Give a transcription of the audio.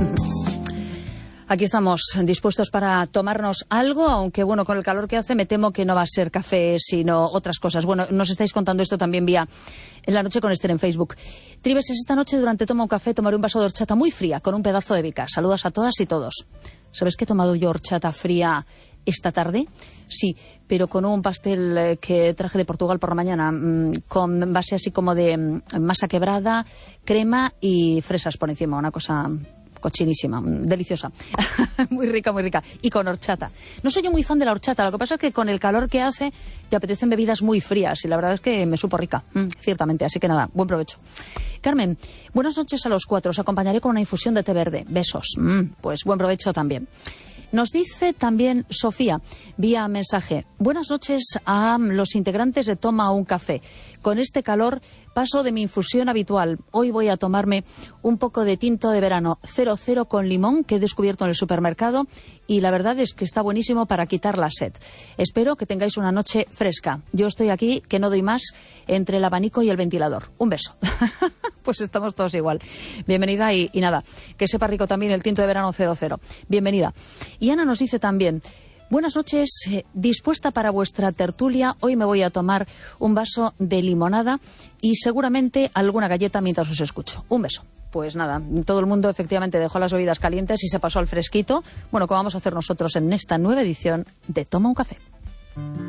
Aquí estamos dispuestos para tomarnos algo, aunque bueno, con el calor que hace me temo que no va a ser café, sino otras cosas. Bueno, nos estáis contando esto también vía En la Noche con Esther en Facebook. Tribes, esta noche durante Toma un Café tomaré un vaso de horchata muy fría con un pedazo de bica. Saludos a todas y todos. ¿Sabes que he tomado yo horchata fría esta tarde? Sí, pero con un pastel que traje de Portugal por la mañana, con base así como de masa quebrada, crema y fresas por encima, una cosa cochinísima, deliciosa, muy rica, muy rica, y con horchata. No soy yo muy fan de la horchata, lo que pasa es que con el calor que hace te apetecen bebidas muy frías y la verdad es que me supo rica, ciertamente, así que nada, buen provecho. Carmen, buenas noches a los 4, os acompañaré con una infusión de té verde, besos, pues buen provecho también. Nos dice también Sofía, vía mensaje, buenas noches a los integrantes de Toma un Café. Con este calor paso de mi infusión habitual. Hoy voy a tomarme un poco de tinto de verano 00 con limón que he descubierto en el supermercado y la verdad es que está buenísimo para quitar la sed. Espero que tengáis una noche fresca. Yo estoy aquí, que no doy más, entre el abanico y el ventilador. Un beso. Pues estamos todos igual. Bienvenida y nada, que sepa rico también el tinto de verano 00. Bienvenida. Y Ana nos dice también, buenas noches, dispuesta para vuestra tertulia. Hoy me voy a tomar un vaso de limonada y seguramente alguna galleta mientras os escucho. Un beso. Pues nada, todo el mundo efectivamente dejó las bebidas calientes y se pasó al fresquito. Bueno, como vamos a hacer nosotros en esta nueva edición de Toma un Café.